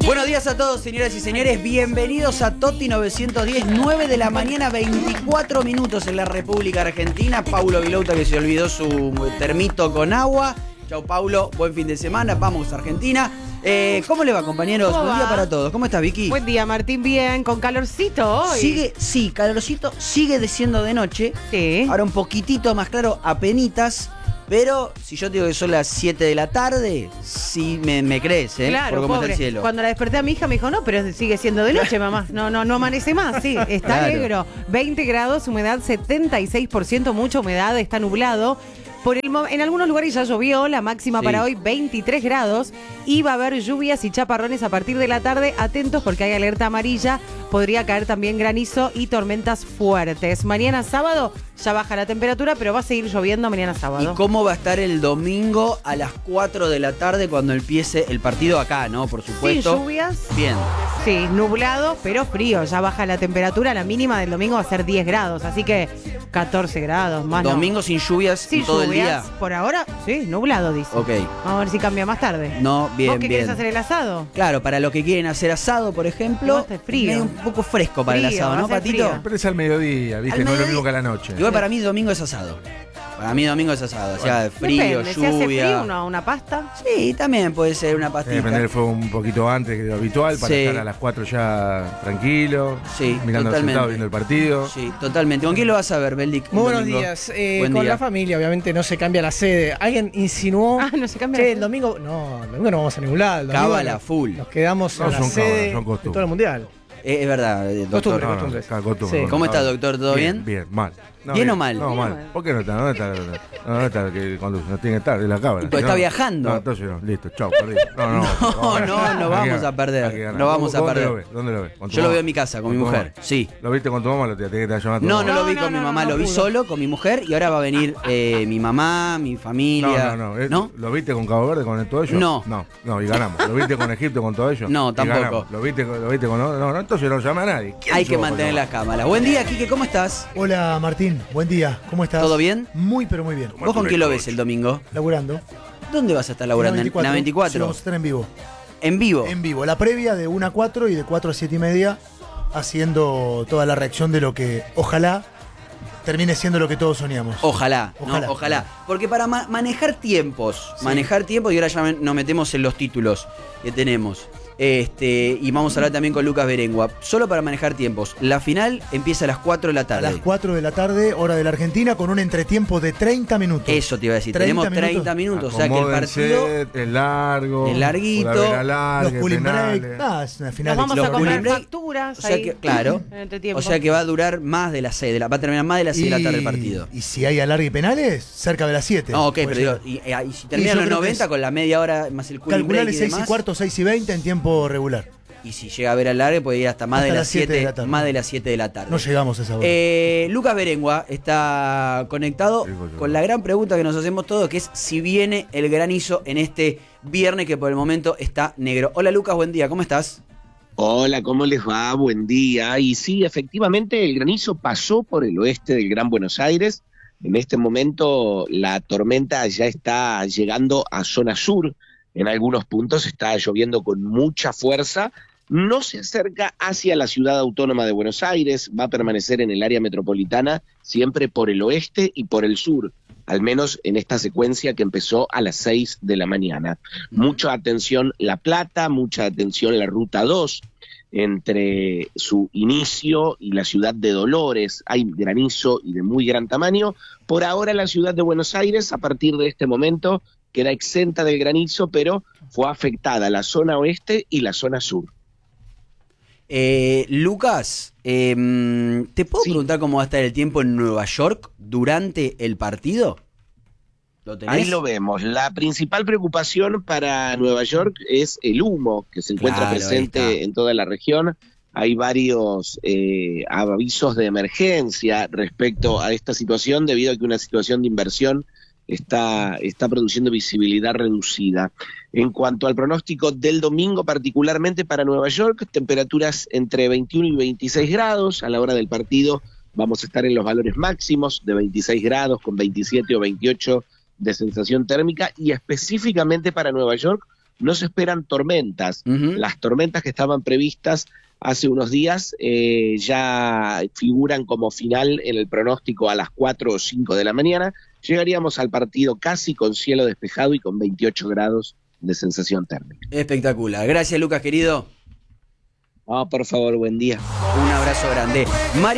Buenos días a todos, señoras y señores. Bienvenidos a Toti 910, 9 de la mañana, 24 minutos en la República Argentina. Paulo Vilouta, que se olvidó su termito con agua. Chau, Paulo. Buen fin de semana. Vamos a Argentina. ¿Cómo le va, compañeros? Buen día para todos. ¿Cómo estás, Vicky? Buen día, Martín. Bien, con calorcito hoy. Calorcito. Sigue siendo de noche. Sí. Ahora un poquitito más claro, apenitas. Pero si yo te digo que son las 7 de la tarde, sí me crees, ¿eh? Claro, por cómo pobre. está el cielo. Cuando la desperté a mi hija me dijo, no, pero sigue siendo de noche, mamá. No amanece más, sí. Está Claro. negro. 20 grados, humedad 76%, mucha humedad, está nublado. En algunos lugares ya llovió, la máxima para hoy 23 grados y va a haber lluvias y chaparrones a partir de la tarde. Atentos porque hay alerta amarilla, podría caer también granizo y tormentas fuertes. Mañana sábado ya baja la temperatura, pero va a seguir lloviendo mañana sábado. ¿Y cómo va a estar el domingo a las 4 de la tarde cuando empiece el partido acá, no? Por supuesto. Sin lluvias. Bien. Sí, nublado, pero frío. Ya baja la temperatura. La mínima del domingo va a ser 10 grados. Así que 14 grados más. Domingo sin lluvias sin todo lluvias, el día. Por ahora, sí, nublado, dice. Ok. Vamos a ver si cambia más tarde. No, bien, ¿Vos qué bien. querés hacer el asado? Claro, para los que quieren hacer asado, por ejemplo. Está frío. Medio un poco fresco para el Frío, asado, va ¿no, a ser Patito? frío. Pero es al mediodía, ¿viste? Al No es lo mediodía. mismo que a la noche. Igual para mí domingo es asado. Para mí domingo es asado. O sea, frío, Depende, lluvia. si hace frío, una pasta. Sí, también puede ser una pastita. Prender el fuego un poquito antes que lo habitual para Sí. estar a las 4 ya tranquilo. Sí, mirando totalmente. sentado viendo el partido. Sí, totalmente. ¿Con quién lo vas a ver, Beldic? Muy buenos domingo? días. Buen Con día. la familia, obviamente no se cambia la sede. Alguien insinuó. No se cambia. Che, el domingo. No, el domingo no vamos a ningún lado. El domingo Cábala full. Nos quedamos No, en la son sede cábalas, son de costumbres. todo el mundial. Es verdad, doctor. Costumbre. Costumbres. cada costumbre. Sí. ¿Cómo está, doctor? ¿Todo bien? Bien, mal. No, ¿Bien o mal? No, Bien o mal. mal. ¿Por qué no está? ¿Dónde está el que conduce? No tiene que estar, es la cámara. Pues está viajando. No, entonces no, listo, chau, perdí. No vamos a perder. No vamos a perder. ¿Dónde lo ves? ¿Con tu Yo lo mamá? veo en mi casa, con mi tu mujer. mamá? Sí. ¿Lo viste con tu mamá o lo tenés que estar llamando? No lo vi No, con mi no, mamá, no lo vi pudo. solo, con mi mujer, y ahora va a venir mi mamá, mi familia. No. ¿Lo viste con Cabo Verde, con todo ello? No. No, y ganamos. ¿Lo viste con Egipto, con todo ello? No, Y tampoco. ganamos. ¿Lo viste con.? No, entonces no llama a nadie. ¿Quién Hay que sos, mantener boludo? las cámaras. Buen día, Quique, ¿cómo estás? Hola Martín, buen día, ¿cómo estás? ¿Todo bien? Muy pero muy bien. ¿Vos con quién lo ves el domingo? Laburando. ¿Dónde vas a estar laburando? ¿En la 24? Sí, vamos a estar en vivo. ¿En vivo? En vivo, la previa de 1 a 4 y de 4 a 7 y media, haciendo toda la reacción de lo que ojalá termine siendo lo que todos soñamos. Ojalá, Ojalá. ¿no? Ojalá. Porque para manejar tiempos, y ahora ya nos metemos en los títulos que tenemos. Y vamos a hablar también con Lucas Berengua. Solo para manejar tiempos. La final empieza a las 4 de la A tarde. las 4 de la tarde, hora de la Argentina, con un entretiempo de 30 minutos. Eso te iba a decir. 30 Tenemos 30 minutos. O sea que el Acomódense, partido. es largo. es larguito, puede haber alargue, Los cooling break. penales. Nada, es una final. Nos vamos Los a comprar cooling break, facturas. O sea ahí, que, claro. en entretiempo. O sea que va a durar más de las 6 va a terminar más de las 6 de la tarde el partido. Y si hay alargue y penales, cerca de las 7. No, ok, Puede pero ser. digo, y si terminan yo los creo que 90 es- con la media hora más el cooling break Calculale y 6 y demás. cuarto, 6 y 20 en tiempo regular. Y si llega a ver al largue puede ir hasta más Hasta de las las 7 de 7 la tarde. más de las 7 de la tarde. No llegamos a esa hora. Lucas Berengua está conectado Sí, pues, con la gran pregunta que nos hacemos todos, que es si viene el granizo en este viernes que por el momento está negro. Hola Lucas, buen día, ¿cómo estás? Hola, ¿cómo les va? Buen día. Y sí, efectivamente, el granizo pasó por el oeste del Gran Buenos Aires. En este momento la tormenta ya está llegando a zona sur. En algunos puntos está lloviendo con mucha fuerza. No se acerca hacia la ciudad autónoma de Buenos Aires, va a permanecer en el área metropolitana, siempre por el oeste y por el sur, al menos en esta secuencia que empezó a las 6 de la mañana. Mucha atención La Plata, mucha atención la Ruta 2, entre su inicio y la ciudad de Dolores. Hay granizo y de muy gran tamaño. Por ahora la ciudad de Buenos Aires, a partir de este momento, queda exenta del granizo, pero fue afectada la zona oeste y la zona sur. Lucas, ¿te puedo Sí. preguntar cómo va a estar el tiempo en Nueva York durante el partido? ¿Lo tenés? Ahí lo vemos. La principal preocupación para Nueva York es el humo que se encuentra Claro, ahí presente está. en toda la región. Hay varios avisos de emergencia respecto a esta situación, debido a que una situación de inversión está produciendo visibilidad reducida. En cuanto al pronóstico del domingo, particularmente para Nueva York, temperaturas entre 21 y 26 grados. A la hora del partido vamos a estar en los valores máximos de 26 grados, con 27 o 28 de sensación térmica, y específicamente para Nueva York no se esperan tormentas. Las tormentas que estaban previstas hace unos días ya figuran como final en el pronóstico a las 4 o 5 de la mañana. Llegaríamos al partido casi con cielo despejado y con 28 grados de sensación térmica. Espectacular. Gracias, Lucas, querido. Por favor, buen día. Un abrazo grande.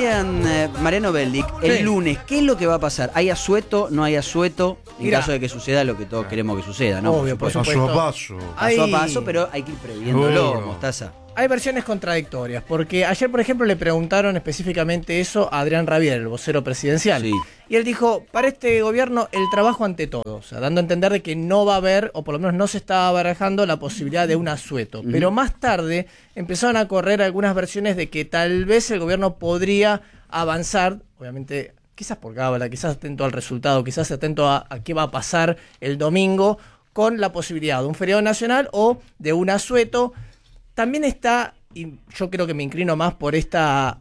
Mariano Beldic, el lunes, ¿qué es lo que va a pasar? ¿Hay asueto? ¿No hay asueto? En caso de que suceda lo que todos queremos que suceda, ¿no? Obvio, por Paso supuesto. a paso. Paso a paso, pero hay que ir previéndolo, No. Mostaza. Hay versiones contradictorias, porque ayer, por ejemplo, le preguntaron específicamente eso a Adrián Rabier, el vocero presidencial. Sí. Y él dijo, para este gobierno, el trabajo ante todo. O sea, dando a entender de que no va a haber, o por lo menos no se estaba barajando la posibilidad de un asueto. Pero más tarde empezaron a correr algunas versiones de que tal vez el gobierno podría avanzar, obviamente, quizás por cábala, quizás atento al resultado, quizás atento a qué va a pasar el domingo, con la posibilidad de un feriado nacional o de un asueto. También está, y yo creo que me inclino más por esta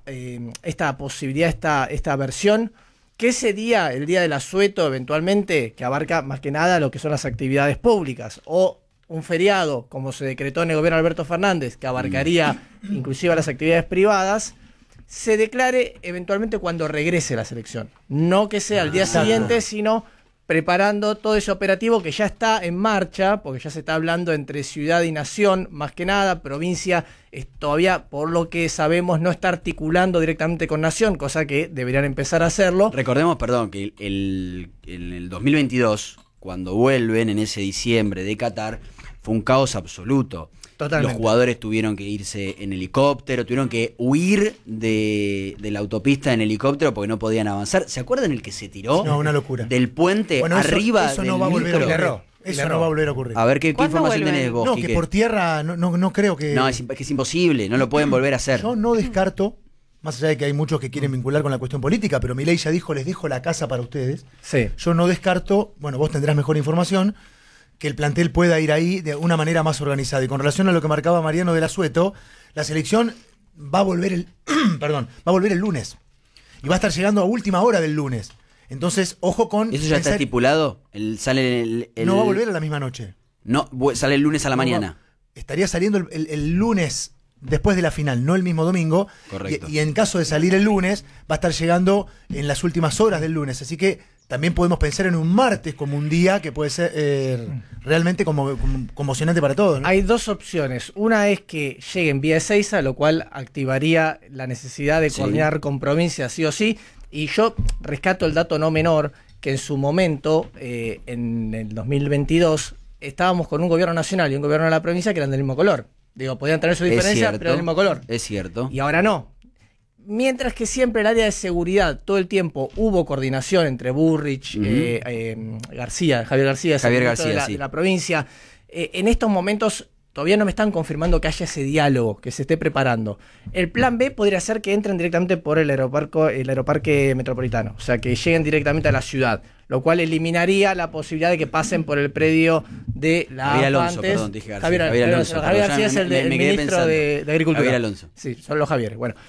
posibilidad, esta versión, que ese día, el día del asueto, eventualmente, que abarca más que nada lo que son las actividades públicas, o un feriado, como se decretó en el gobierno de Alberto Fernández, que abarcaría inclusive las actividades privadas, se declare eventualmente cuando regrese la selección. No que sea al día siguiente, sino preparando todo ese operativo que ya está en marcha, porque ya se está hablando entre ciudad y nación, más que nada, provincia todavía, por lo que sabemos, no está articulando directamente con nación, cosa que deberían empezar a hacerlo. Recordemos, perdón, que en el 2022, cuando vuelven en ese diciembre de Qatar, fue un caos absoluto. Totalmente. Los jugadores tuvieron que irse en helicóptero, tuvieron que huir de la autopista en helicóptero porque no podían avanzar. ¿Se acuerdan el que se tiró? No, una locura. Del puente Bueno, arriba eso del no va a volver a micro? ocurrir. Eso no va a volver a ocurrir. A ver, ¿qué ¿Cuándo información vuelven? tenés vos, No, Quique? que por tierra no creo que... No, es que es imposible, no lo pueden volver a hacer. Yo no descarto, más allá de que hay muchos que quieren vincular con la cuestión política, pero Milei ya dijo, les dejo la casa para ustedes. Sí. Yo no descarto, bueno, vos tendrás mejor información, que el plantel pueda ir ahí de una manera más organizada. Y con relación a lo que marcaba Mariano del Asueto, la selección va a volver va a volver el lunes. Y va a estar llegando a última hora del lunes. Entonces, ojo con... ¿Eso ya está estipulado? No va a volver a la misma noche. No, sale el lunes a la mañana. Estaría saliendo el lunes después de la final, no el mismo domingo. Correcto. Y en caso de salir el lunes, va a estar llegando en las últimas horas del lunes. Así que también podemos pensar en un martes como un día que puede ser realmente como conmocionante para todos, ¿no? Hay dos opciones. Una es que lleguen vía Ezeiza, lo cual activaría la necesidad de coordinar con provincias sí o sí. Y yo rescato el dato no menor, que en su momento, en el 2022, estábamos con un gobierno nacional y un gobierno de la provincia que eran del mismo color. Digo, podían tener su diferencia, pero del mismo color. Es cierto. Y ahora no. Mientras que siempre el área de seguridad, todo el tiempo hubo coordinación entre Burrich, García, Javier García, Javier el ministro García, de la provincia. En estos momentos todavía no me están confirmando que haya ese diálogo, que se esté preparando. El plan B podría ser que entren directamente por el aeroparque metropolitano, o sea, que lleguen directamente a la ciudad, lo cual eliminaría la posibilidad de que pasen por el predio de la Javier AFA Alonso, antes. perdón, dije García. Javier Alonso. Javier García es el me quedé ministro pensando. de Agricultura. Javier Alonso. Sí, son los Javieres. Bueno,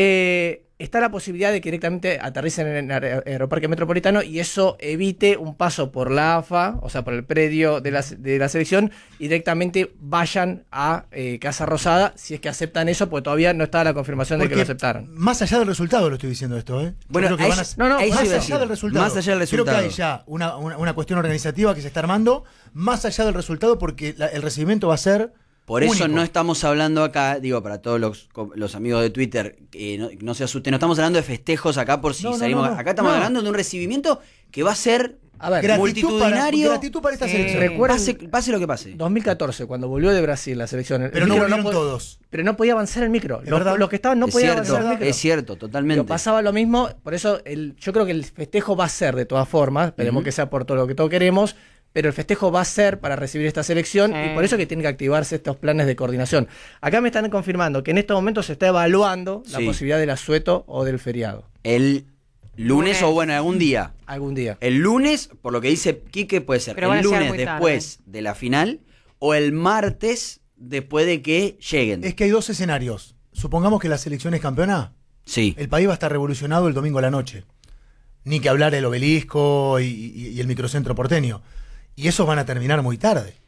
está la posibilidad de que directamente aterricen en el aeroparque metropolitano y eso evite un paso por la AFA, o sea, por el predio de la selección, y directamente vayan a Casa Rosada, si es que aceptan eso, porque todavía no está la confirmación de que lo aceptaron. Más allá del resultado lo estoy diciendo esto, ¿eh? Bueno, Yo creo que eso más iba a allá decir. del resultado. Más allá del Creo resultado. que hay ya una cuestión organizativa que se está armando, más allá del resultado, porque el recibimiento va a ser Por eso único. no estamos hablando acá, digo, para todos los amigos de Twitter, que no se asusten, no estamos hablando de festejos acá por si No, no, salimos. no. Acá estamos No. hablando de un recibimiento que va a ser A ver, multitudinario. gratitud para esta Sí. selección. Recuerden- Pase lo que pase. 2014, cuando volvió de Brasil la selección. el Pero no micro volvieron po- todos. Pero no podía avanzar el micro. Es verdad. Los que estaban no Es podían cierto, avanzar el micro. es cierto, totalmente. Pero pasaba lo mismo, por eso yo creo que el festejo va a ser de todas formas, esperemos que sea por todo lo que todos queremos, pero el festejo va a ser para recibir esta selección y por eso que tienen que activarse estos planes de coordinación. Acá me están confirmando que en estos momentos se está evaluando la Sí. posibilidad del asueto o del feriado. El lunes o bueno, algún día. Algún día. El lunes, por lo que dice Quique, puede ser Pero van el a llegar lunes muy después de la final o el martes después de que lleguen. Es que hay dos escenarios. Supongamos que la selección es campeona, Sí. el país va a estar revolucionado el domingo a la noche. Ni que hablar el obelisco y el microcentro porteño. Y esos van a terminar muy tarde.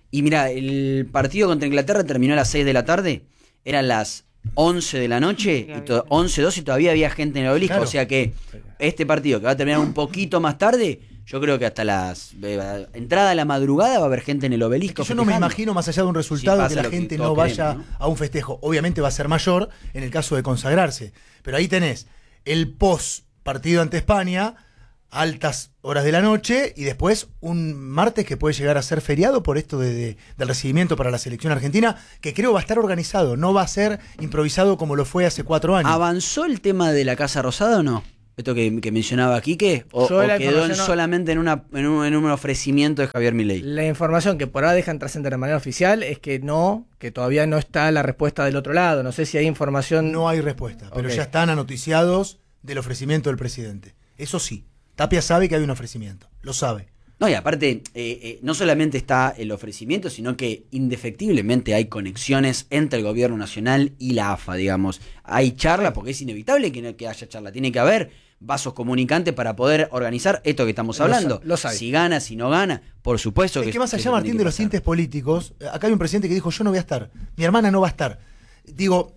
Y mira, el partido contra Inglaterra terminó a las 6 de la tarde, eran las 11 de la noche, 11:12 y todavía había gente en el obelisco. Claro. O sea que este partido, que va a terminar un poquito más tarde, yo creo que hasta las entrada a la madrugada va a haber gente en el obelisco. Yo no me festejando. imagino, más allá de un resultado, pasa que la lo que gente todos no vaya queremos, ¿no? a un festejo. Obviamente va a ser mayor en el caso de consagrarse. Pero ahí tenés el post partido ante España, altas horas de la noche, y después un martes que puede llegar a ser feriado por esto del recibimiento para la selección argentina, que creo va a estar organizado, no va a ser improvisado como lo fue hace 4 años. ¿Avanzó el tema de la Casa Rosada o no? Esto que mencionaba Quique, o Yo la quedó información no- solamente en un ofrecimiento de Javier Milei. La información que por ahora dejan trascender de manera oficial es que todavía no está la respuesta del otro lado. No sé si hay información. No hay respuesta, pero Ok. ya están anoticiados del ofrecimiento del presidente. Eso sí, Tapia sabe que hay un ofrecimiento, lo sabe. No, y aparte, no solamente está el ofrecimiento, sino que indefectiblemente hay conexiones entre el gobierno nacional y la AFA, digamos. Hay charla, porque es inevitable que haya charla. Tiene que haber vasos comunicantes para poder organizar esto que estamos hablando. Los hay. Si gana, si no gana, por supuesto Es que más se allá, tiene Martín, que de los pasar. tintes políticos, acá hay un presidente que dijo: yo no voy a estar, mi hermana no va a estar. Digo,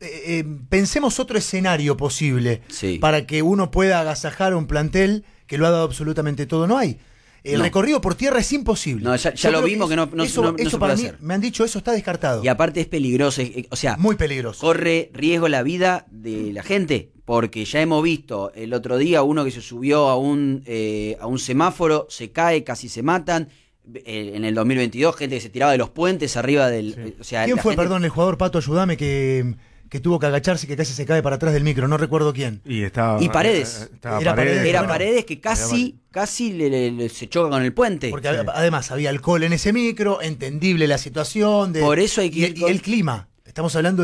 pensemos otro escenario posible Sí. para que uno pueda agasajar a un plantel que lo ha dado absolutamente todo. No hay. El No. recorrido por tierra es imposible. No, ya Yo lo creo vimos que no eso se para puede mí, hacer. me han dicho, eso está descartado. Y aparte es peligroso, o sea, Muy peligroso. corre riesgo la vida de la gente, porque ya hemos visto el otro día uno que se subió a un semáforo, se cae, casi se matan. En el 2022, gente que se tiraba de los puentes arriba del... O sea, ¿Quién la fue, gente- perdón, el jugador, Pato, ayúdame, que tuvo que agacharse y que casi se cae para atrás del micro? No recuerdo quién. Y estaba. Y Paredes. Estaba Era Paredes. Era Bueno, Paredes que casi se choca con el puente. Porque además había alcohol en ese micro, entendible la situación. Por eso hay que ir y con- el clima. Estábamos hablando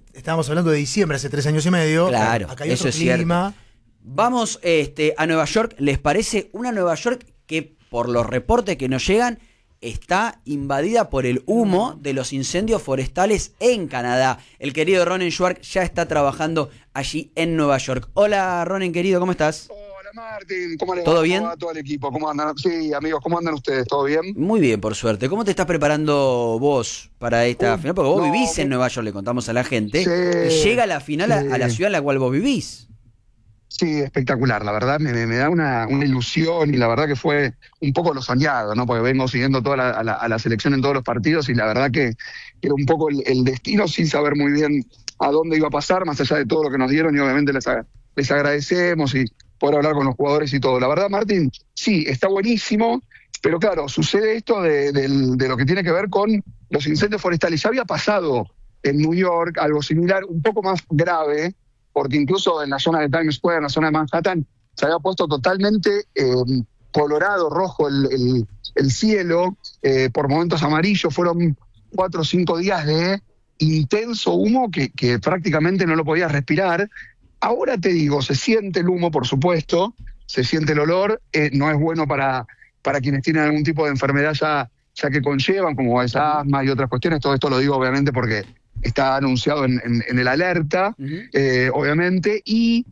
de diciembre, hace 3 años y medio. Claro, Acá hay eso otro es cierto. clima. Vamos a Nueva York. ¿Les parece una Nueva York que, por los reportes que nos llegan, está invadida por el humo de los incendios forestales en Canadá? El querido Ronen Schwartz ya está trabajando allí en Nueva York. Hola, Ronen, querido, ¿cómo estás? Hola Martín, ¿cómo les va? ¿Todo bien? ¿Cómo va todo el equipo? ¿Cómo andan? Sí, amigos, ¿cómo andan ustedes? ¿Todo bien? Muy bien, por suerte. ¿Cómo te estás preparando vos para esta final? Porque vos no, vivís en Nueva York, le contamos a la gente. Sí, Y llega la final a la sí. ciudad en la cual vos vivís. Sí, espectacular, la verdad me da una ilusión y la verdad que fue un poco lo soñado, ¿no? Porque vengo siguiendo toda a la selección en todos los partidos y la verdad que era un poco el destino sin saber muy bien a dónde iba a pasar, más allá de todo lo que nos dieron y obviamente les agradecemos y poder hablar con los jugadores y todo. La verdad, Martín, sí, está buenísimo, pero claro, sucede esto de lo que tiene que ver con los incendios forestales. Ya había pasado en New York algo similar, un poco más grave, porque incluso en la zona de Times Square, en la zona de Manhattan, se había puesto totalmente colorado, rojo el cielo, por momentos amarillo. Fueron 4 o 5 días de intenso humo que prácticamente no lo podías respirar. Ahora te digo, se siente el humo, por supuesto, se siente el olor, no es bueno para quienes tienen algún tipo de enfermedad ya que conllevan, como es asma y otras cuestiones. Todo esto lo digo obviamente porque está anunciado en el alerta, obviamente, y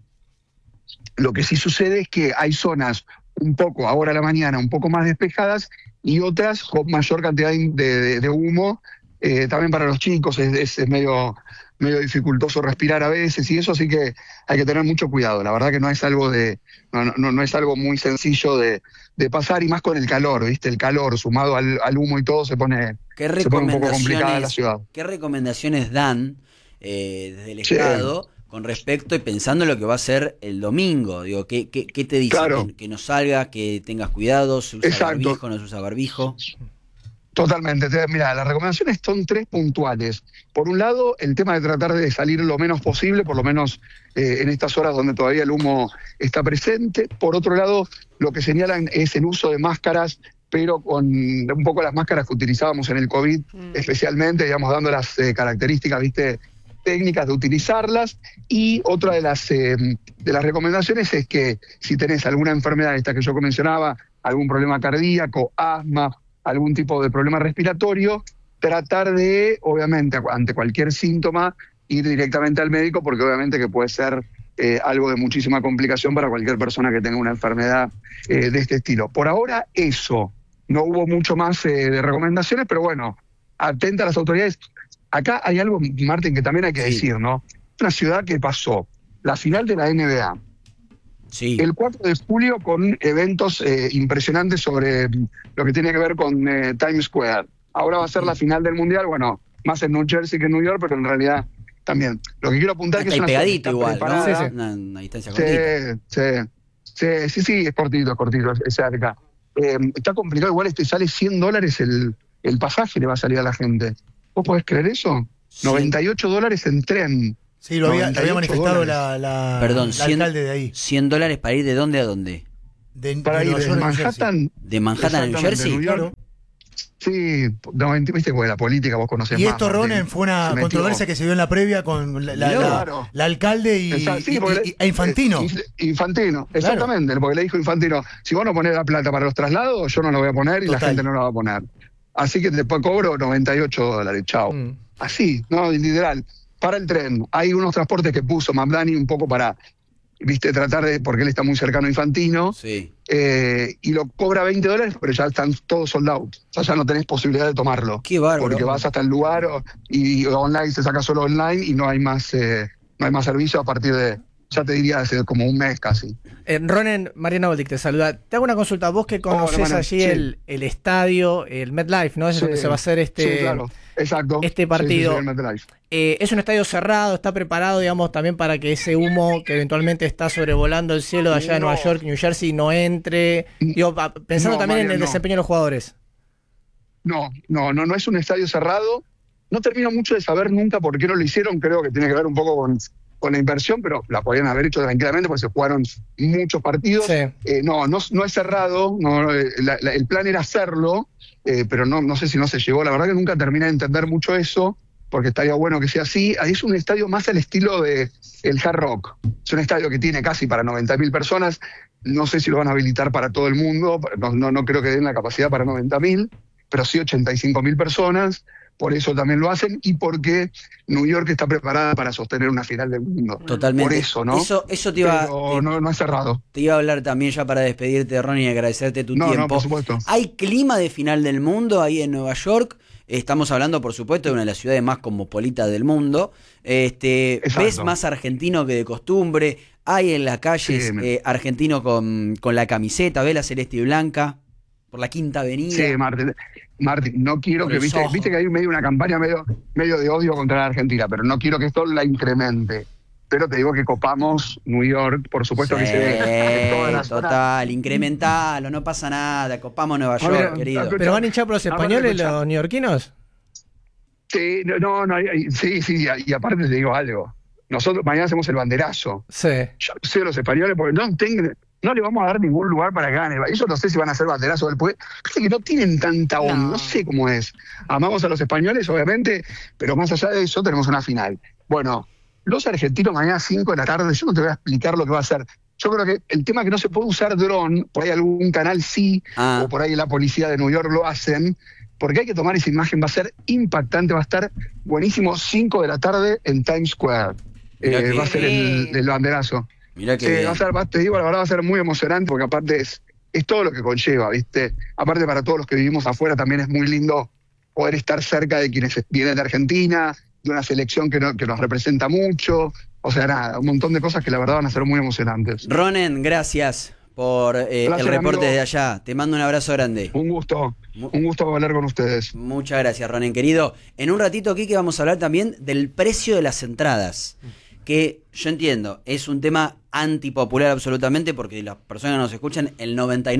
lo que sí sucede es que hay zonas un poco, ahora a la mañana, un poco más despejadas y otras con mayor cantidad de humo. También para los chicos es medio dificultoso respirar a veces y eso, así que hay que tener mucho cuidado. La verdad que no es algo no es algo muy sencillo de pasar, y más con el calor, ¿viste? El calor sumado al humo y todo se pone un poco complicada la ciudad. ¿Qué recomendaciones dan desde el Sí. Estado con respecto y pensando en lo que va a ser el domingo? Digo, ¿qué te dicen? Claro. Que no salgas, que tengas cuidado, se usa Exacto. barbijo, no se usa barbijo. Totalmente. Mira, las recomendaciones son 3 puntuales. Por un lado, el tema de tratar de salir lo menos posible, por lo menos en estas horas donde todavía el humo está presente. Por otro lado, lo que señalan es el uso de máscaras, pero con un poco las máscaras que utilizábamos en el COVID, especialmente, digamos, dando las características, ¿viste?, técnicas de utilizarlas. Y otra de las recomendaciones es que si tenés alguna enfermedad, esta que yo mencionaba, algún problema cardíaco, asma, algún tipo de problema respiratorio, tratar de, obviamente, ante cualquier síntoma, ir directamente al médico, porque obviamente que puede ser algo de muchísima complicación para cualquier persona que tenga una enfermedad de este estilo. Por ahora, eso. no hubo mucho más de recomendaciones, pero bueno, atenta a las autoridades. Acá hay algo, Martín, que también hay que decir, ¿no? Una ciudad que pasó la final de la NBA, el 4 de julio con eventos impresionantes sobre lo que tiene que ver con Times Square. Ahora va a ser la final del Mundial, bueno, más en New Jersey que en New York, pero en realidad también. Lo que quiero apuntar es que es una pegadito igual, ¿no? Sí. Una distancia cortita. Sí, es cortito, es cerca. Está complicado, igual sale $100 el pasaje, le va a salir a la gente. ¿Vos podés creer eso? Sí. $98 en tren. Sí, lo había manifestado Perdón, la alcalde de ahí. $100 para ir de dónde a dónde. Para ir de Manhattan. ¿De Manhattan a New Jersey? Claro. Sí, viste, porque la política vos conocés más. Y esto, Ronen, fue una controversia que se dio en la previa con la alcalde e Infantino. Infantino, exactamente, claro. Porque le dijo Infantino, si vos no ponés la plata para los traslados, yo no la voy a poner y la gente no la va a poner. Así que después cobro $98, chao. Así, no, literal. Para el tren, hay unos transportes que puso Mamdani un poco para, tratar de, porque él está muy cercano a Infantino, y lo cobra $20, pero ya están todos sold out. O sea, ya no tenés posibilidad de tomarlo. Qué bárbaro. Porque vas hasta el lugar y online se saca solo online y no hay más servicio a partir de, ya te diría, hace como un mes casi. Ronen, Mariana Boldic te saluda. Te hago una consulta. Vos que conocés allí el estadio, el MetLife, ¿no? Es donde se va a hacer claro. Exacto. Este partido. El MetLife. Es un estadio cerrado, está preparado, digamos, también para que ese humo que eventualmente está sobrevolando el cielo de allá de Nueva York, New Jersey, no entre. Digo, pensando también en el desempeño de los jugadores. No es un estadio cerrado. No termino mucho de saber nunca por qué no lo hicieron. Creo que tiene que ver un poco con la inversión, pero la podían haber hecho tranquilamente porque se jugaron muchos partidos. Sí. No es cerrado. El plan era hacerlo, pero no sé si no se llegó. La verdad que nunca terminé de entender mucho eso, porque estaría bueno que sea así. Ahí es un estadio más al estilo de el Hard Rock. Es un estadio que tiene casi para 90.000 personas. No sé si lo van a habilitar para todo el mundo. No creo que den la capacidad para 90.000, pero sí 85.000 personas. Por eso también lo hacen y porque New York está preparada para sostener una final del mundo. Totalmente. Por eso, ¿no? Eso te iba. Pero no es cerrado. Te iba a hablar también ya para despedirte, Ronnie, y agradecerte tu tiempo. No, por supuesto. ¿Hay clima de final del mundo ahí en Nueva York? Estamos hablando, por supuesto, de una de las ciudades más cosmopolitas del mundo. ¿Ves más argentino que de costumbre? ¿Hay en las calles argentino con la camiseta, vela celeste y blanca? Por la Quinta Avenida. Sí, Martín, no quiero que, viste que hay medio una campaña medio de odio contra la Argentina, pero no quiero que esto la incremente. Pero te digo que copamos New York, por supuesto que se ve en toda la total, incrementalo, no pasa nada, copamos Nueva York, querido. ¿Pero van a hinchar por los españoles los neoyorquinos? Sí, sí, y aparte te digo algo. Nosotros mañana hacemos el banderazo. Sí. Yo sé los españoles porque no le vamos a dar ningún lugar para que gane. Eso no sé si van a hacer banderazo del pueblo. Parece que no tienen tanta onda, no sé cómo es. Amamos a los españoles, obviamente, pero más allá de eso tenemos una final. Bueno, los argentinos mañana 5 de la tarde, yo no te voy a explicar lo que va a hacer. Yo creo que el tema es que no se puede usar dron, por ahí algún canal sí, o por ahí la policía de New York lo hacen, porque hay que tomar esa imagen, va a ser impactante, va a estar buenísimo, 5 de la tarde en Times Square. Va a ser el banderazo. Mirá que va a ser, te digo, la verdad va a ser muy emocionante, porque aparte es todo lo que conlleva, ¿viste? Aparte para todos los que vivimos afuera también es muy lindo poder estar cerca de quienes vienen de Argentina, de una selección que nos representa mucho. O sea, nada, un montón de cosas que la verdad van a ser muy emocionantes. Ronen, gracias por el reporte de allá. Te mando un abrazo grande. Un gusto hablar con ustedes. Muchas gracias, Ronen, querido. En un ratito, Quique, vamos a hablar también del precio de las entradas, que yo entiendo, es un tema antipopular absolutamente, porque las personas que nos escuchan, el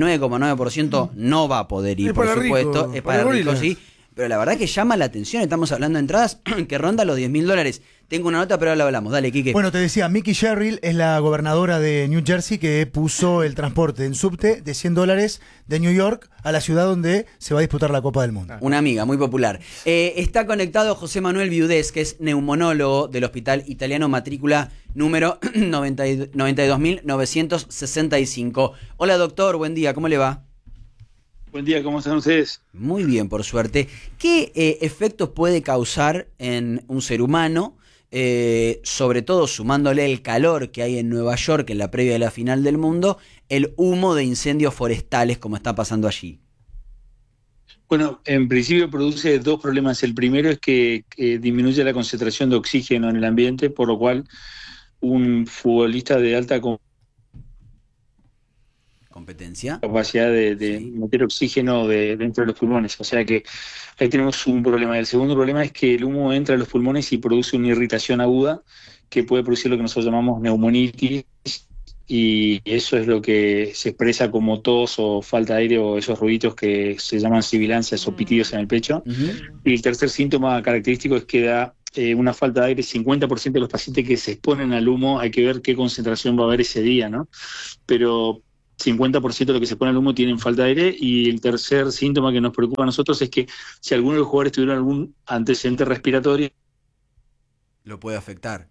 99,9% no va a poder ir, por supuesto. Es para ricos, sí. Pero la verdad que llama la atención. Estamos hablando de entradas que rondan los $10.000. Tengo una nota, pero ahora la hablamos. Dale, Quique. Bueno, te decía, Mickey Sherrill es la gobernadora de New Jersey que puso el transporte en subte de $100 de New York a la ciudad donde se va a disputar la Copa del Mundo. Una amiga muy popular. Está conectado José Manuel Viudés, que es neumonólogo del Hospital Italiano, matrícula número 92.965. Hola, doctor, buen día, ¿cómo le va? Buen día, ¿cómo están ustedes? Muy bien, por suerte. ¿Qué efectos puede causar en un ser humano, sobre todo sumándole el calor que hay en Nueva York en la previa de la final del mundo, el humo de incendios forestales como está pasando allí? Bueno, en principio produce dos problemas. El primero es que disminuye la concentración de oxígeno en el ambiente, por lo cual un futbolista de alta competencia, capacidad de meter oxígeno dentro de los pulmones. O sea que ahí tenemos un problema. El segundo problema es que el humo entra a los pulmones y produce una irritación aguda que puede producir lo que nosotros llamamos neumonitis, y eso es lo que se expresa como tos o falta de aire o esos ruiditos que se llaman sibilancias o pitidos en el pecho. Y el tercer síntoma característico es que da una falta de aire. 50% de los pacientes que se exponen al humo, hay que ver qué concentración va a haber ese día, ¿no? Pero 50% de los que se ponen al humo tienen falta de aire. Y el tercer síntoma que nos preocupa a nosotros es que si alguno de los jugadores tuvieron algún antecedente respiratorio, lo puede afectar.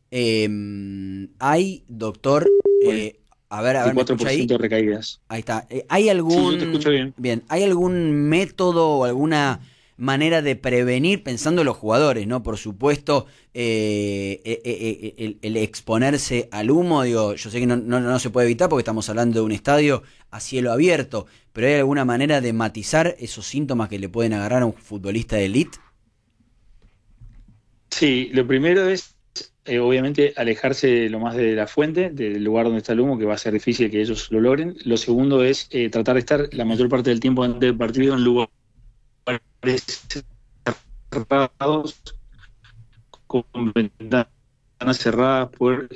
Hay, doctor, a ver, ¿me escucha ahí? 4% de recaídas. Ahí está. ¿Hay algún, Sí, yo te escucho bien. Bien, ¿hay algún método o alguna manera de prevenir, pensando en los jugadores, ¿no? Por supuesto, el exponerse al humo, digo, yo sé que no se puede evitar porque estamos hablando de un estadio a cielo abierto, pero ¿hay alguna manera de matizar esos síntomas que le pueden agarrar a un futbolista de élite? Sí, lo primero es obviamente alejarse lo más de la fuente, del lugar donde está el humo, que va a ser difícil que ellos lo logren. Lo segundo es tratar de estar la mayor parte del tiempo antes del partido en lugares cerrados, con ventanas cerradas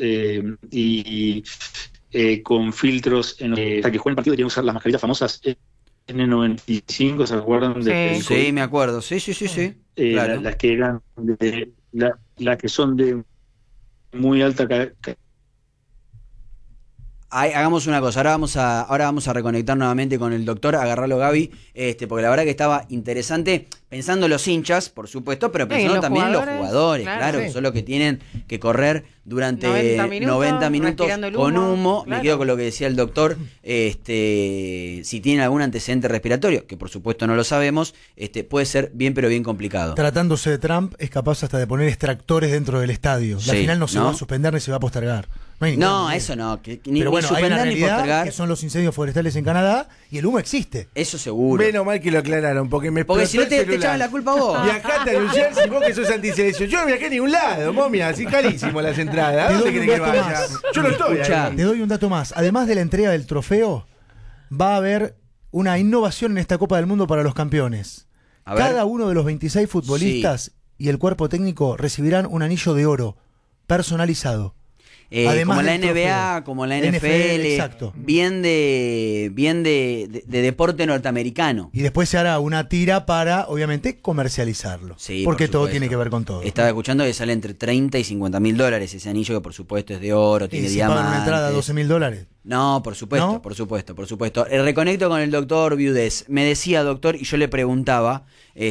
y con filtros hasta que jueguen el partido. Tienen que usar las mascarillas famosas N95, ¿se acuerdan? Sí, me acuerdo, sí. Claro. Las que eran las que son de muy alta hagamos una cosa, ahora vamos a reconectar nuevamente con el doctor, agarrarlo, Gaby, porque la verdad que estaba interesante, pensando en los hinchas, por supuesto, pero pensando también en los jugadores, claro, que son los que tienen que correr durante 90 minutos con humo. Me quedo con lo que decía el doctor, si tienen algún antecedente respiratorio, que por supuesto no lo sabemos, puede ser bien, pero bien complicado. Tratándose de Trump, es capaz hasta de poner extractores dentro del estadio. La final no se va a suspender ni se va a postergar. No, eso no. Pero bueno, hay una realidad que son los incendios forestales en Canadá y el humo existe. Eso seguro. Menos mal que lo aclararon, porque si no te echaban la culpa vos. Viajaste a New Jersey, vos que sos antiselección. Yo no viajé a ningún lado, momia, así carísimo las entradas. ¿A dónde querés que vaya? Yo no estoy ahí. Te doy un dato más. Además de la entrega del trofeo, va a haber una innovación en esta Copa del Mundo para los campeones. Cada uno de los 26 futbolistas y el cuerpo técnico recibirán un anillo de oro personalizado. Como la NBA, como la NFL, exacto. Bien de deporte norteamericano. Y después se hará una tira para, obviamente, comercializarlo. Sí, porque todo tiene que ver con todo. Estaba escuchando que sale entre $30 y $50.000 ese anillo, que por supuesto es de oro, tiene diamantes. ¿Pagan una entrada a $12.000? No, por supuesto, ¿no? por supuesto. Reconecto con el doctor Viudés. Me decía, doctor, y yo le preguntaba,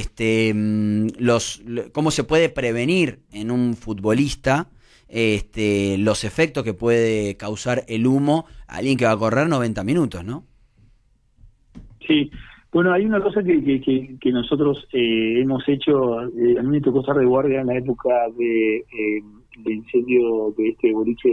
cómo se puede prevenir en un futbolista los efectos que puede causar el humo a alguien que va a correr 90 minutos, ¿no? Sí, bueno, hay una cosa que nosotros hemos hecho. A mí me tocó estar de guardia en la época de incendio de este boliche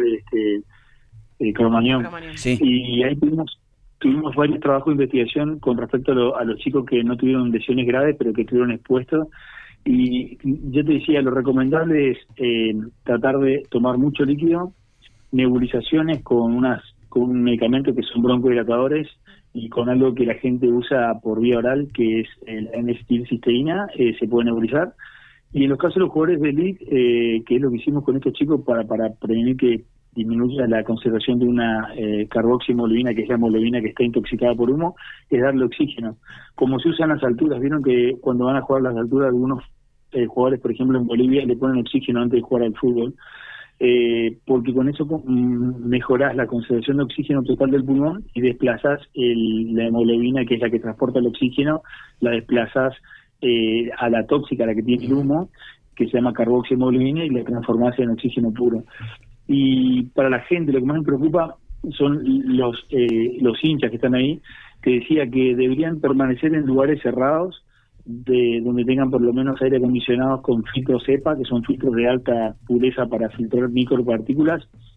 de Cromañón. Sí. Y ahí tuvimos varios trabajos de investigación con respecto a los chicos que no tuvieron lesiones graves, pero que estuvieron expuestos. Y yo te decía, lo recomendable es tratar de tomar mucho líquido, nebulizaciones con un medicamento que son broncodilatadores y con algo que la gente usa por vía oral, que es el N-acetilcisteína, se puede nebulizar. Y en los casos de los jugadores de elite, que es lo que hicimos con estos chicos para prevenir que disminuya la concentración de una carboximolubina, que es la molubina que está intoxicada por humo, es darle oxígeno. Como se usa en las alturas, vieron que cuando van a jugar a las alturas, algunos jugadores, por ejemplo en Bolivia, le ponen oxígeno antes de jugar al fútbol, porque con eso mejorás la concentración de oxígeno total del pulmón y desplazás la hemoglobina, que es la que transporta el oxígeno, la desplazás a la tóxica, la que tiene el humo, que se llama carboxihemoglobina, y la transformás en oxígeno puro. Y para la gente lo que más me preocupa son los hinchas que están ahí, que decía que deberían permanecer en lugares cerrados, donde tengan por lo menos aire acondicionado con filtros EPA, que son filtros de alta pureza para filtrar micropartículas,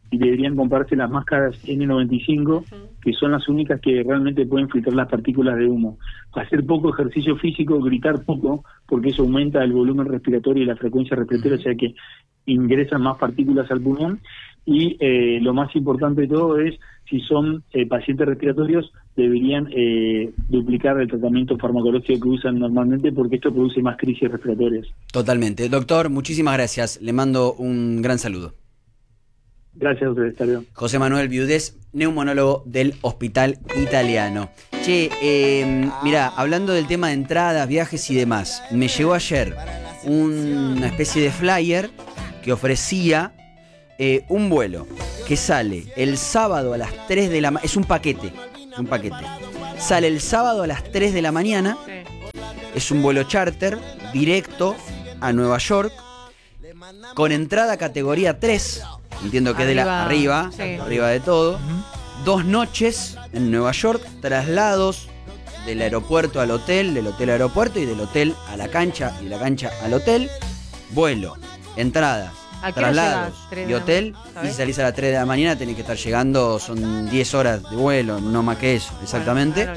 y deberían comprarse las máscaras N95, que son las únicas que realmente pueden filtrar las partículas de humo. Hacer poco ejercicio físico, gritar poco, porque eso aumenta el volumen respiratorio y la frecuencia respiratoria, o sea que ingresan más partículas al pulmón. Y lo más importante de todo es, si son pacientes respiratorios, deberían duplicar el tratamiento farmacológico que usan normalmente, porque esto produce más crisis respiratorias. Totalmente. Doctor, muchísimas gracias. Le mando un gran saludo. Gracias a ustedes, hasta luego. José Manuel Viudés, neumonólogo del Hospital Italiano. Che, mirá, hablando del tema de entradas, viajes y demás, me llegó ayer una especie de flyer que ofrecía un vuelo que sale el sábado a las 3 de la mañana. Es un paquete. Sale el sábado a las 3 de la mañana. Es un vuelo charter directo a Nueva York con entrada categoría 3. Entiendo que es de la arriba de todo. 2 noches en Nueva York, traslados del aeropuerto al hotel, del hotel al aeropuerto y del hotel a la cancha y de la cancha al hotel. Vuelo, entradas, traslados y hotel. Y si salís a las 3 de la mañana tenés que estar llegando, son 10 horas de vuelo, no más que eso, exactamente.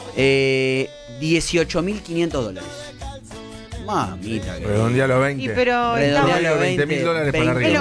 $18.500. Mamita. Redondealo 20. Redondealo 20.000 para arriba.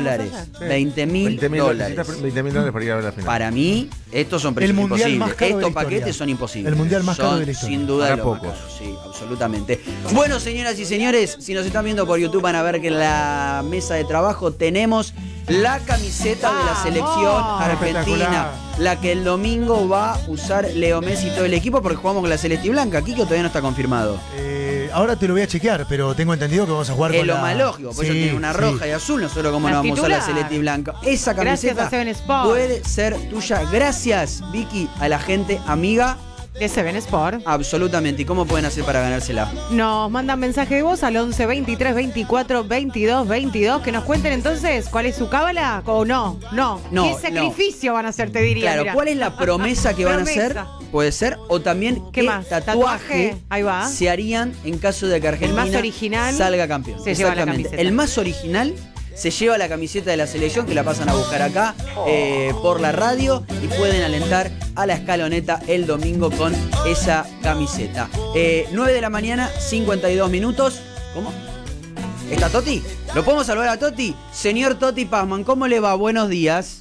$20.000. $20.000 para ir a ver la final. Para mí, estos son precios imposibles. Estos paquetes son imposibles. El mundial más caro de la historia. Sin duda, Para los más caros. Sí, absolutamente. Bueno, señoras y señores, si nos están viendo por YouTube van a ver que en la mesa de trabajo tenemos la camiseta de la selección argentina, la que el domingo va a usar Leo Messi y todo el equipo, porque jugamos con la celeste y blanca. Kiko todavía no está confirmado. Ahora te lo voy a chequear, pero tengo entendido que vamos a jugar Es con lo la... más lógico, por eso tiene una roja y azul, nosotros como no vamos a usar la celeste y blanca. Esa camiseta puede ser tuya. Gracias, Vicky, a la gente amiga de Seven Sport. Absolutamente. ¿Y cómo pueden hacer para ganársela? Nos mandan mensaje de voz al 11 23 24 22 22. Que nos cuenten entonces cuál es su cábala o no. ¿Qué sacrificio van a hacer, te diría? Claro, mirá. ¿cuál es la promesa que van a hacer? Puede ser. O también ¿qué más? Tatuaje ahí va. Se harían en caso de que Argentina el más original salga campeón. Se lleva la camiseta. El más original se lleva la camiseta de la selección, que la pasan a buscar acá por la radio, y pueden alentar a la escaloneta el domingo con esa camiseta. 9 de la mañana, 52 minutos. ¿Cómo? ¿Está Toti? ¿Lo podemos saludar a Toti? Señor Toti Pazman, ¿cómo le va? Buenos días.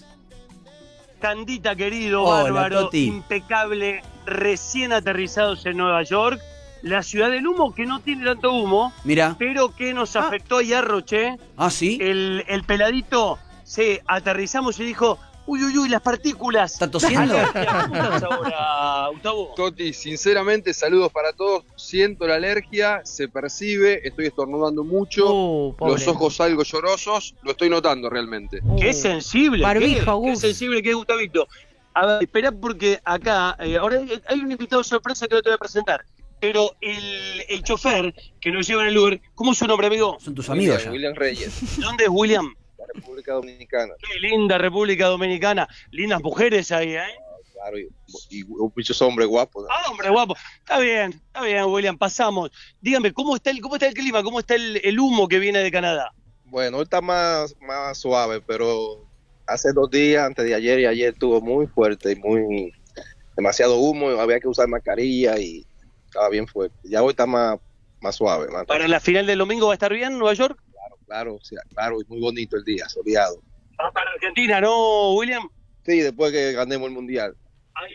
Tandita, querido, Hola, bárbaro, Toti. impecable, recién aterrizados en Nueva York. La ciudad del humo, que no tiene tanto humo, Mira. pero que nos afectó ayer, Roche. Ah, ¿sí? El peladito, aterrizamos y dijo, uy, las partículas. ¿Está tosiendo? ¿Cómo estás ahora, Gustavo? Toti, sinceramente, saludos para todos. Siento la alergia, se percibe, estoy estornudando mucho, los ojos algo llorosos, lo estoy notando realmente. Qué sensible. Barbijo, qué sensible que es, Gustavito. A ver, espera, porque acá, ahora hay un invitado sorpresa que no te voy a presentar. Pero el chofer que nos lleva en el Uber, ¿cómo es su nombre, amigo? Son tus amigos ya. William Reyes. ¿Dónde es William? La República Dominicana. Qué linda República Dominicana. Lindas mujeres ahí, ¿eh? Claro, y muchos hombres guapos. Ah, hombre guapo. Está bien, William, pasamos. Dígame, ¿cómo está el clima? ¿Cómo está el humo que viene de Canadá? Bueno, hoy está más suave, pero hace 2 días, antes de ayer y ayer, estuvo muy fuerte y demasiado humo, había que usar mascarilla y estaba bien fuerte. Ya hoy está más suave. ¿Para la final del domingo va a estar bien Nueva York? Claro, y muy bonito el día, soleado. Va para Argentina, ¿no, William? Sí, después que ganemos el Mundial. Ahí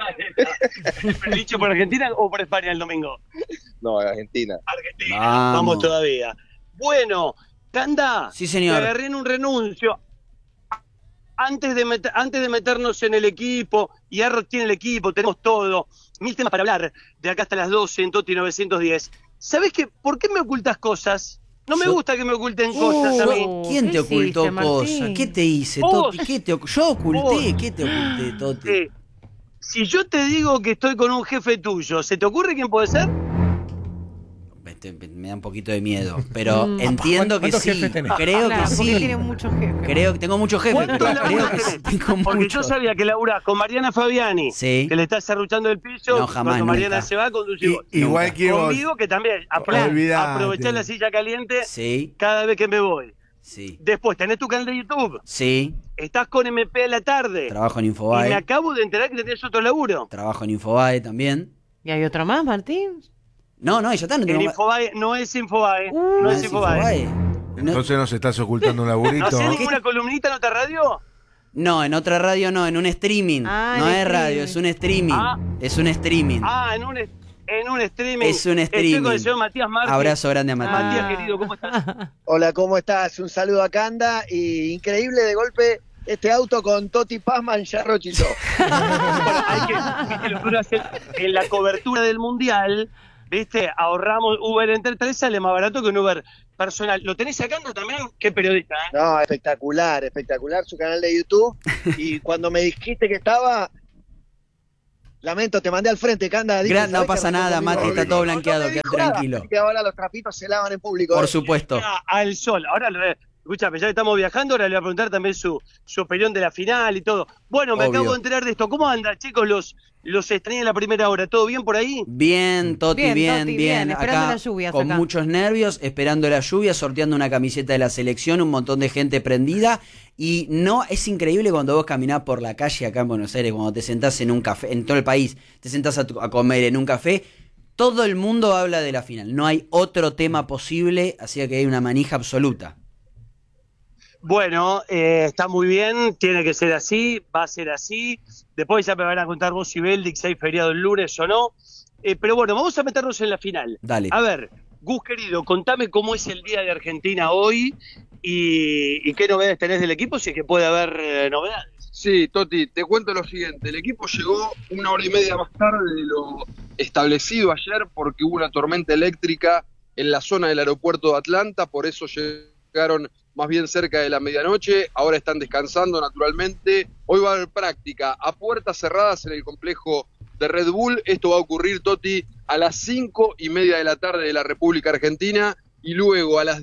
está. ¿Dicho por Argentina o por España el domingo? No, Argentina. Argentina, vamos todavía. Bueno, Canda, sí, señor. Te agarré en un renuncio. Antes de meternos en el equipo, y Arroz tiene el equipo, tenemos todo, 1000 temas para hablar, de acá hasta las 12 en Toti 910. ¿Sabés qué? ¿Por qué me ocultas cosas? No me gusta que me oculten cosas a mí. ¿Quién te ocultó cosas? ¿Qué te hice, Toti? Yo oculté. ¿Qué te oculté, Toti? Si yo te digo que estoy con un jefe tuyo, ¿se te ocurre quién puede ser? Me da un poquito de miedo, pero entiendo que sí. Creo que sí. Tiene muchos jefes. Creo que tengo muchos jefes, pero creo que sí tengo Porque muchos. yo sabía que laburás con Mariana Fabiani, sí, que le estás serruchando el piso. No, jamás, cuando Mariana nunca. se va, conducimos. Igual que vos. Conmigo, que también aprovechar la silla caliente cada vez que me voy. Sí. Después tenés tu canal de YouTube. Sí. Estás con MP a la tarde. Trabajo en Y Infobae. me acabo de enterar que tenés otro laburo. Trabajo en Infobae también. ¿Y hay otro más, Martín? No, ya está. No En tengo Infobae no es Infobae. más. no es Infobae. No, Entonces nos estás ocultando un laburito. ¿No hacés ninguna columnita en otra radio? no, en otra radio no, en un streaming. Ah, no en es streaming. radio, es un streaming. Ah. Es un streaming. En un streaming. Es un Estoy streaming. con el señor Matías Martín. Abrazo grande a Matías. Matías, querido, ¿cómo estás? Hola, ¿cómo estás? Un saludo a Canda y increíble de golpe este auto con Toti Pazman ya rochizó. Hay que lo que uno hace en la cobertura del Mundial, ¿viste? Ahorramos Uber Entre 3, sale más barato que un Uber personal. ¿Lo tenés acá también? ¿Qué periodista? No, espectacular su canal de YouTube. Y cuando me dijiste que estaba, lamento, te mandé al frente, Canda. Dije, No pasa nada, Mati, está todo blanqueado, no me queda dijo nada, tranquilo. así que ahora los trapitos se lavan en público. Por supuesto. Al sol. Ahora, escúchame, ya que estamos viajando, ahora le voy a preguntar también su opinión de la final y todo. Bueno, me Obvio. acabo de enterar de esto. ¿Cómo andan, chicos, los extrañé en la primera hora? ¿Todo bien por ahí? Bien, Toti, bien. Esperando Acá, las lluvias con acá. muchos nervios, esperando la lluvia, sorteando una camiseta de la selección, un montón de gente prendida. Y no, es increíble cuando vos caminás por la calle acá en Buenos Aires, cuando te sentás en un café, en todo el país, te sentás a comer en un café, todo el mundo habla de la final. No hay otro tema posible, así que hay una manija absoluta. Bueno, está muy bien, tiene que ser así, va a ser así. Después ya me van a contar vos y Beldic si hay feriado el lunes o no. Pero bueno, vamos a meternos en la final. Dale. A ver, Gus querido, contame cómo es el día de Argentina hoy y qué novedades tenés del equipo, si es que puede haber novedades. Sí, Toti, te cuento lo siguiente. El equipo llegó 1 hora y media más tarde de lo establecido ayer porque hubo una tormenta eléctrica en la zona del aeropuerto de Atlanta, por eso llegaron más bien cerca de la medianoche. Ahora están descansando naturalmente. Hoy va a haber práctica a puertas cerradas en el complejo de Red Bull. Esto va a ocurrir, Toti, a las 5:30 de la tarde de la República Argentina y luego a las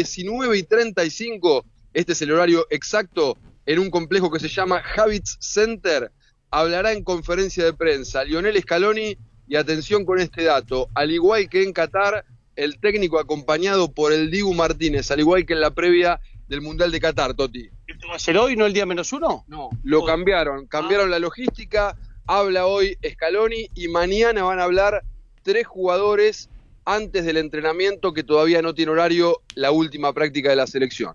19:35, este es el horario exacto, en un complejo que se llama Javits Center, hablará en conferencia de prensa Lionel Scaloni y atención con este dato, al igual que en Qatar, el técnico acompañado por el Dibu Martínez, al igual que en la previa del Mundial de Qatar, Toti. ¿Esto va a ser hoy, no el día -1? No, lo cambiaron la logística, habla hoy Scaloni y mañana van a hablar 3 jugadores antes del entrenamiento que todavía no tiene horario, la última práctica de la selección.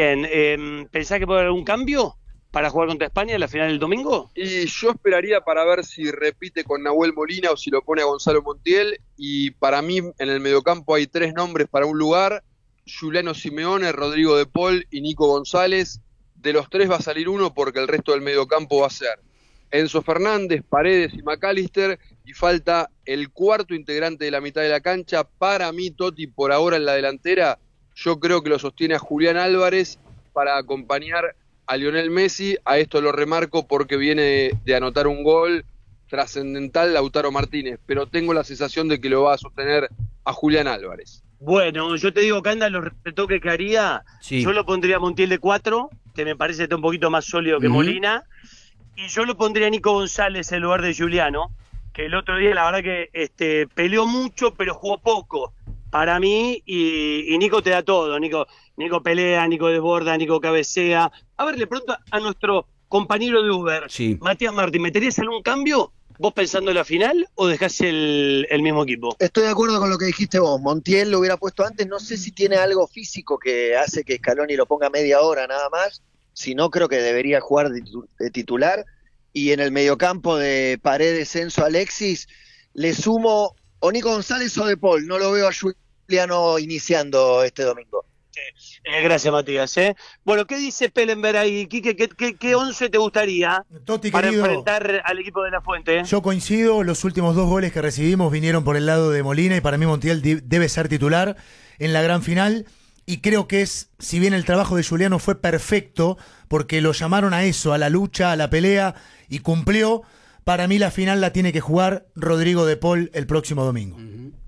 Bien, ¿pensás que puede haber algún cambio para jugar contra España en la final del domingo? Y yo esperaría para ver si repite con Nahuel Molina o si lo pone a Gonzalo Montiel, y para mí en el mediocampo hay 3 nombres para un lugar: Juliano Simeone, Rodrigo de Paul y Nico González. De los 3 va a salir uno porque el resto del mediocampo va a ser Enzo Fernández, Paredes y McAllister, y falta el cuarto integrante de la mitad de la cancha. Para mí, Toti, por ahora en la delantera, yo creo que lo sostiene a Julián Álvarez para acompañar a Lionel Messi. A esto lo remarco porque viene de anotar un gol trascendental Lautaro Martínez, pero tengo la sensación de que lo va a sostener a Julián Álvarez. Bueno, yo te digo, Canda, los retoques que haría, Sí. yo lo pondría a Montiel de 4, que me parece que está un poquito más sólido que Molina, y yo lo pondría a Nico González en lugar de Juliano, que el otro día la verdad que peleó mucho, pero jugó poco para mí, y Nico te da todo. Nico pelea, Nico desborda, Nico cabecea. A ver, le pregunto a nuestro compañero de Uber, Sí. Matías Martín, ¿meterías algún cambio vos pensando en la final o dejás el mismo equipo? Estoy de acuerdo con lo que dijiste vos. Montiel lo hubiera puesto antes. No sé si tiene algo físico que hace que Scaloni lo ponga media hora nada más. Si no, creo que debería jugar de titular. Y en el mediocampo de Paredes, Enzo, Alexis, le sumo o Nico González o De Paul. No lo veo a Juliano iniciando este domingo. Gracias, Matías. Bueno, ¿qué dice Pellenberg ahí? Quique, ¿qué 11 te gustaría Toti, para querido, enfrentar al equipo de La Fuente? yo coincido, los últimos 2 goles que recibimos vinieron por el lado de Molina y para mí Montiel debe ser titular en la gran final. Y creo que si bien el trabajo de Juliano fue perfecto, porque lo llamaron a eso, a la lucha, a la pelea, y cumplió, para mí la final la tiene que jugar Rodrigo de Paul el próximo domingo.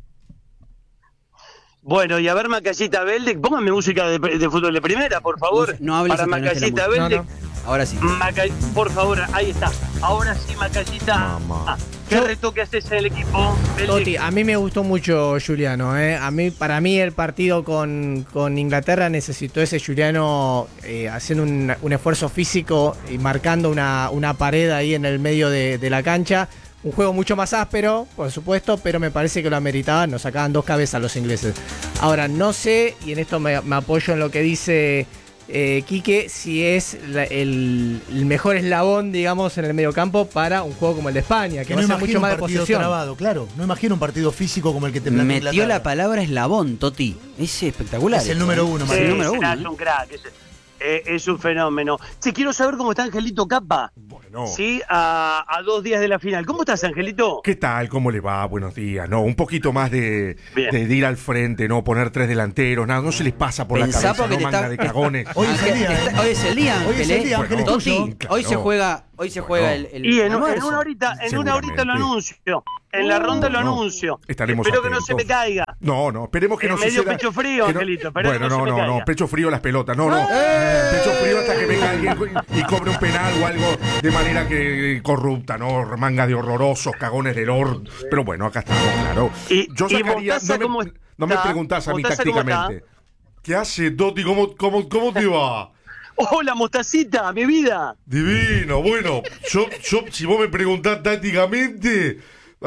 Bueno, y a ver Macallita Beldic, póngame música de fútbol de primera, por favor. No hables para hasta que no esté la Macallita música. Beldic. Ahora sí. Por favor, ahí está. Ahora sí, Macayita. ¿Qué retoque haces en el equipo? Toti, a mí me gustó mucho Giuliano. Para mí el partido con Inglaterra necesitó ese Giuliano haciendo un esfuerzo físico y marcando una pared ahí en el medio de la cancha. Un juego mucho más áspero, por supuesto, pero me parece que lo ameritaban. Nos sacaban 2 cabezas los ingleses. Ahora, no sé, y en esto me apoyo en lo que dice Quique, si es el mejor eslabón, digamos, en el mediocampo para un juego como el de España, que va a ser mucho más de posesión. Trabado, claro. No imagino un partido físico como el que te plantea Metió Inglaterra. la palabra eslabón, Toti. Es espectacular. Es el número 1, Sí, María. el número 1. Es un crack. Es un fenómeno. Che, quiero saber cómo está Angelito Capa. Bueno. Sí, a 2 días de la final. ¿Cómo estás, Angelito? ¿Qué tal? ¿Cómo le va? Buenos días. No, un poquito más de ir al frente, no poner 3 delanteros, nada, no se les pasa por Pensá la cabeza, porque no te manga está- de cagones. Hoy es el día, Hoy es el día, Hoy es el día, Ángel, es Toti, tuyo. Claro. hoy se juega el Y en almuerzo. una horita lo Seguramente. anuncio. En la ronda lo anuncio. Estaremos Espero que no atentos. se me caiga. No, esperemos que no Medio suceda. pecho frío, que no- Angelito, espero Bueno, que no se me no, caiga. pecho frío las pelotas, no. Pecho frío hasta que venga alguien y cobre un penal o algo de manera que corrupta, ¿no? Manga de horrorosos, cagones del Pero bueno, acá estamos, claro. Yo y sacaría. Mostaza, ¿cómo No me está? preguntás a mí Mostaza, ¿cómo tácticamente. ¿Qué hace, Toti? ¿Cómo te va? Hola, Mostacita, mi vida. Divino, bueno, yo si vos me preguntás tácticamente,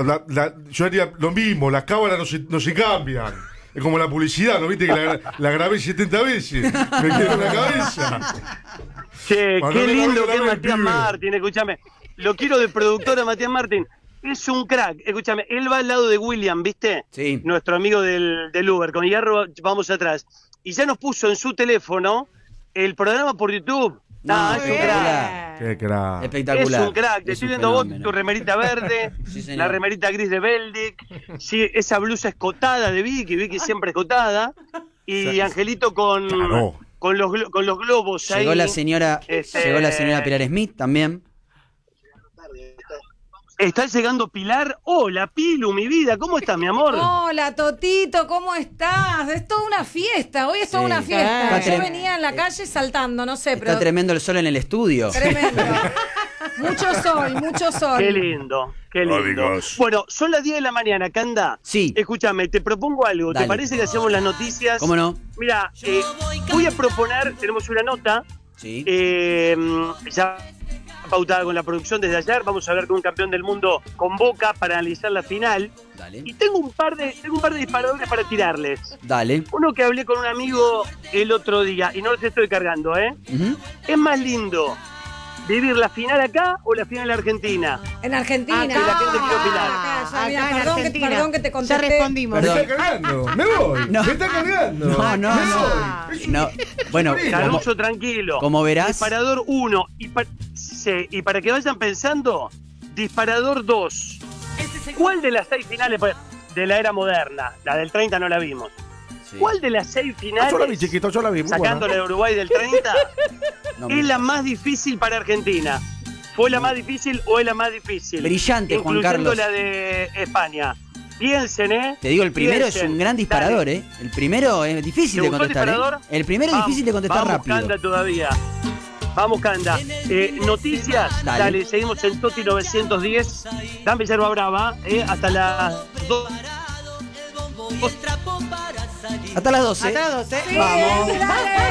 yo haría lo mismo, las cámaras no se cambian. Es como la publicidad, ¿no viste? Que la grabé 70 veces. Me quedó en la cabeza. Che, Cuando qué le lindo cambio que es la Matías pibe. Martín, escúchame. Lo quiero de productor a Matías Martín. Es un crack, escúchame, él va al lado de William, ¿viste? Sí. Nuestro amigo del Uber, con Hierro vamos atrás. Y ya nos puso en su teléfono el programa por YouTube. No, Es un crack. Qué crack. Espectacular. Es un crack, te Es estoy un viendo vos fenómeno. tu remerita verde, Sí, señor. la remerita gris de Beldic, sí, esa blusa escotada de Vicky siempre escotada, y Angelito con, Claro. con los globos ahí. Llegó la señora Este, Pilar Smith también. Está llegando Pilar. Hola, Pilu, mi vida, ¿cómo estás, mi amor? Hola, Totito, ¿cómo estás? Es toda una fiesta, hoy es toda Sí. una fiesta. Está Yo trem- venía en la calle saltando, no sé, Está pero tremendo el sol en el estudio. tremendo. Mucho sol, mucho sol. Qué lindo, qué lindo. Amigos. Bueno, son las 10 de la mañana, Canda. Sí. Escúchame, te propongo algo. Dale. ¿Te parece que hacemos las noticias? ¿Cómo no? Mira, voy a proponer, tenemos una nota, Sí. ya pautada con la producción desde ayer, vamos a hablar con un campeón del mundo con Boca para analizar la final. Dale. Y tengo un par de disparadores para tirarles. Dale. Uno que hablé con un amigo el otro día, y no los estoy cargando, ¿eh? Ujú. ¿Es más lindo vivir la final acá o la final en Argentina? En Argentina. Que la gente quiere opinar. Acá, mira, en perdón, Argentina. perdón que te Ya contesté. respondimos. Perdón. Me está cargando. Me voy. No. Me está cargando. No. Bueno, Caruso, tranquilo. como verás. Disparador 1. Y para que vayan pensando, disparador 2. ¿Cuál de las 6 finales de la era moderna? La del 30 no la vimos. Sí. ¿Cuál de las 6 finales, Yo la vi, chiquito, yo la vi. muy sacando la buena. de Uruguay del 30, No, es la más difícil para Argentina? ¿Fue la más difícil o es la más difícil? Brillante, Juan Incluyendo Carlos. la de España. Piensen, ¿eh? Te digo, el primero Piensen. es un gran disparador, Dale. ¿eh? El primero es difícil ¿Te de gustó el contestar, disparador? ¿eh? El primero es difícil de contestar vamos, rápido. Canda todavía. Vamos, Canda. Noticias, Dale. dale, seguimos en Toti 910. Dame yerba brava, hasta las 2. Hasta las 12. Hasta las 12. Vamos. Dale.